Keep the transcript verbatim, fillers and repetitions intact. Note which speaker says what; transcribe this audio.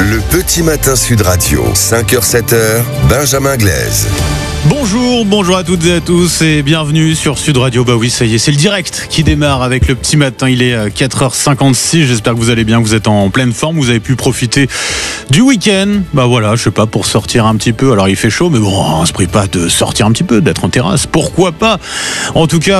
Speaker 1: Le petit matin Sud Radio, cinq heures sept heures, Benjamin Glaise.
Speaker 2: Bonjour, bonjour à toutes et à tous et bienvenue sur Sud Radio. Bah oui, ça y est, c'est le direct qui démarre avec le petit matin. Il est quatre heures cinquante-six. J'espère que vous allez bien, que vous êtes en pleine forme. Vous avez pu profiter du week-end. Bah voilà, je sais pas, pour sortir un petit peu. Alors il fait chaud, mais bon, on se prie pas de sortir un petit peu, d'être en terrasse. Pourquoi pas? En tout cas,